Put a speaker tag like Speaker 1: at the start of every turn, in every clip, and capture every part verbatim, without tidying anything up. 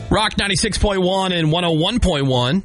Speaker 1: Rock ninety-six point one and one oh one point one.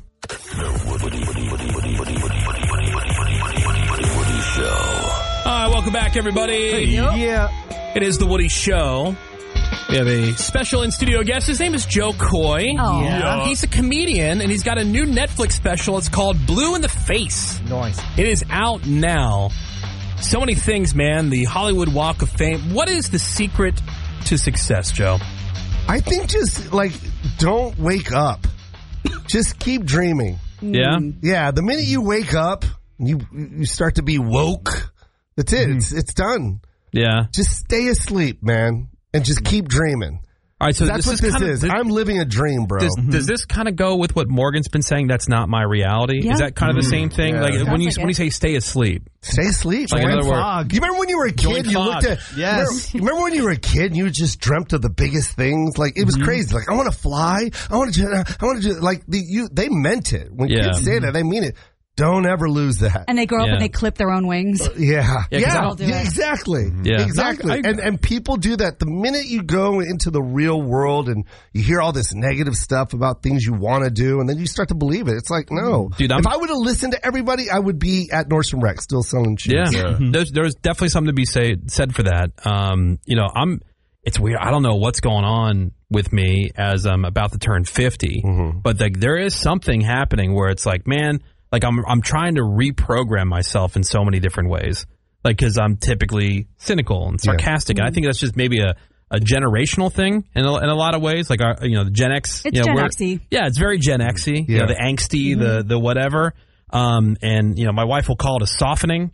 Speaker 1: All right, welcome back, everybody.
Speaker 2: Hey, yeah.
Speaker 1: It is the Woody Show. We have a special in-studio guest. His name is Joe Coy.
Speaker 2: Oh. Yeah.
Speaker 1: He's a comedian, and he's got a new Netflix special. It's called Blue in the Face.
Speaker 2: Nice.
Speaker 1: It is out now. So many things, man. The Hollywood Walk of Fame. What is the secret to success, Joe?
Speaker 3: I think just, like, don't wake up. Just keep dreaming.
Speaker 1: Yeah?
Speaker 3: Yeah, the minute you wake up, you you start to be woke. That's it. Mm. It's it's done.
Speaker 1: Yeah.
Speaker 3: Just stay asleep, man, and just keep dreaming.
Speaker 1: All right, so
Speaker 3: that's
Speaker 1: this
Speaker 3: what
Speaker 1: is
Speaker 3: this
Speaker 1: kinda,
Speaker 3: is.
Speaker 1: This,
Speaker 3: I'm living a dream, bro.
Speaker 1: Does,
Speaker 3: mm-hmm.
Speaker 1: does this kind of go with what Morgan's been saying? That's not my reality.
Speaker 4: Yeah.
Speaker 1: Is that kind of the same thing?
Speaker 3: Yeah.
Speaker 1: Like
Speaker 4: Sounds
Speaker 1: when you
Speaker 4: like
Speaker 1: when you say stay asleep,
Speaker 3: stay asleep.
Speaker 1: Like
Speaker 3: Join
Speaker 1: in other words,
Speaker 3: fog. You remember when you were a kid? You
Speaker 1: fog.
Speaker 3: looked at
Speaker 2: yes.
Speaker 3: Remember, remember when you were a kid? and You just dreamt of the biggest things. Like it was mm-hmm. crazy. Like I want to fly. I want to. I want to do. Like the you. They meant it. When
Speaker 1: Yeah.
Speaker 3: kids say that, they mean it. Don't ever lose that.
Speaker 4: And they grow up
Speaker 1: Yeah.
Speaker 4: and they clip their own wings.
Speaker 3: Yeah,
Speaker 1: Yeah,
Speaker 3: yeah,
Speaker 4: I'll do
Speaker 3: yeah
Speaker 4: it.
Speaker 3: exactly,
Speaker 1: Yeah.
Speaker 3: exactly.
Speaker 1: No, I-
Speaker 3: and and people do that. The minute you go into the real world and you hear all this negative stuff about things you want to do, and then you start to believe it. It's like, no,
Speaker 1: Dude, I'm-
Speaker 3: if I would have listened to everybody, I would be at Nordstrom Rack still selling shoes.
Speaker 1: yeah, Mm-hmm. there's there's definitely something to be say, said for that. Um, you know, I'm. It's weird. I don't know what's going on with me as I'm about to turn fifty,
Speaker 3: Mm-hmm.
Speaker 1: but like there is something happening where it's like, man. Like I'm, I'm trying to reprogram myself in so many different ways. Like, because I'm typically cynical and sarcastic,
Speaker 4: Yeah.
Speaker 1: and I think that's just maybe a, a generational thing in a, in a lot of ways. Like, our, you know, the Gen X.
Speaker 4: It's
Speaker 1: you know,
Speaker 4: Gen
Speaker 1: we're-
Speaker 4: X-y.
Speaker 1: Yeah, it's very Gen X-y. You
Speaker 3: Yeah.
Speaker 1: know, the angsty, the the whatever. Um, and you know, my wife will call it a softening.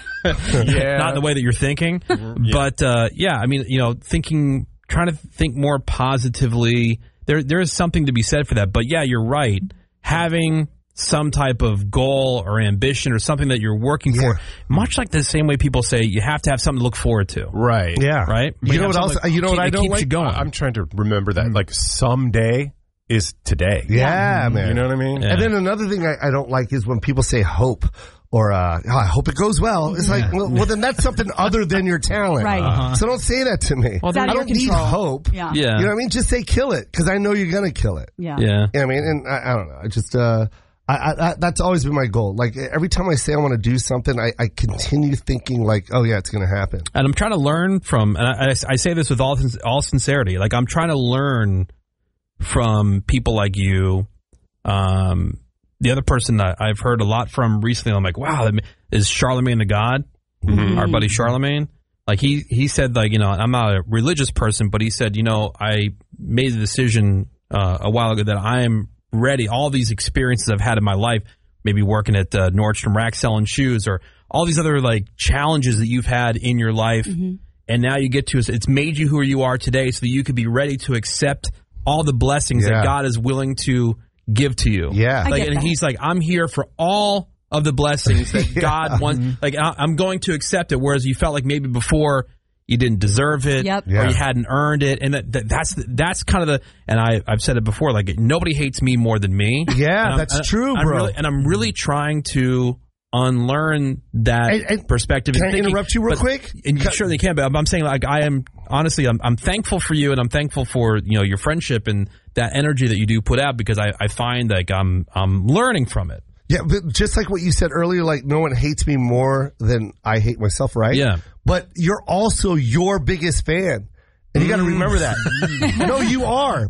Speaker 2: Yeah.
Speaker 1: Not in the way that you're thinking,
Speaker 2: Yeah.
Speaker 1: but uh, yeah, I mean, you know, thinking, trying to think more positively. There, there is something to be said for that. But yeah, you're right. Having some type of goal or ambition or something that you're working
Speaker 3: Yeah.
Speaker 1: for, much like the same way people say you have to have something to look forward to.
Speaker 2: Right.
Speaker 3: yeah,
Speaker 1: Right?
Speaker 3: You know
Speaker 1: have
Speaker 3: what else?
Speaker 1: something
Speaker 3: You know what I
Speaker 1: that
Speaker 3: don't
Speaker 1: keeps
Speaker 3: like?
Speaker 1: you going.
Speaker 2: I'm trying to remember that. Like, someday is today.
Speaker 3: Yeah, man.
Speaker 2: You know what I mean?
Speaker 1: Yeah.
Speaker 3: And then another thing I, I don't like is when people say hope or uh, oh, I hope it goes well. It's like, well, well, then that's something other than your talent.
Speaker 4: Right. Uh-huh.
Speaker 3: So don't say that to me.
Speaker 1: Well,
Speaker 4: It's out
Speaker 3: I
Speaker 4: of your
Speaker 3: don't need
Speaker 4: control.
Speaker 3: hope.
Speaker 4: Yeah.
Speaker 1: yeah.
Speaker 3: You know what I mean? Just say kill it because I know you're going to kill it.
Speaker 4: Yeah.
Speaker 1: yeah.
Speaker 3: You know what I mean? And I, I don't know. I just, uh, I, I, I, that's always been my goal. Like every time I say I want to do something, I, I continue thinking like, oh yeah, it's going to happen.
Speaker 1: And I'm trying to learn from, and I, I, I say this with all all sincerity, like I'm trying to learn from people like you. Um, the other person that I've heard a lot from recently, I'm like, wow, is Charlemagne the God,
Speaker 2: Mm-hmm.
Speaker 1: our buddy Charlemagne. Like he, he said, like, you know, I'm not a religious person, but he said, you know, I made the decision uh, a while ago that I am ready. All these experiences I've had in my life, maybe working at uh, Nordstrom Rack selling shoes or all these other like challenges that you've had in your life.
Speaker 4: Mm-hmm.
Speaker 1: And now you get to, it's made you who you are today so that you could be ready to accept all the blessings
Speaker 3: Yeah.
Speaker 1: that God is willing to give to you.
Speaker 3: Yeah.
Speaker 4: I
Speaker 1: Like,
Speaker 4: get
Speaker 1: and
Speaker 4: that.
Speaker 1: he's like, I'm here for all of the blessings that God wants. Like, I- I'm going to accept it. Whereas you felt like maybe before you didn't deserve it
Speaker 4: Yep.
Speaker 1: or
Speaker 3: Yeah.
Speaker 1: you hadn't earned it. And that, that, that's, that's kind of the, and I, I've said it before, like nobody hates me more than me.
Speaker 3: Yeah,
Speaker 1: And I'm-
Speaker 3: that's
Speaker 1: and
Speaker 3: true,
Speaker 1: I'm
Speaker 3: bro.
Speaker 1: really- and I'm really trying to unlearn that
Speaker 3: And- and
Speaker 1: perspective.
Speaker 3: can
Speaker 1: and
Speaker 3: I
Speaker 1: thinking-
Speaker 3: interrupt you real
Speaker 1: but-
Speaker 3: quick?
Speaker 1: And you certainly can, but I'm, I'm saying like I am, honestly, I'm, I'm thankful for you and I'm thankful for, you know, your friendship and that energy that you do put out because I, I find like I'm, I'm learning from it.
Speaker 3: Yeah, but just like what you said earlier, like no one hates me more than I hate myself, right?
Speaker 1: Yeah.
Speaker 3: But you're also your biggest fan. And you got to remember that. No, you are.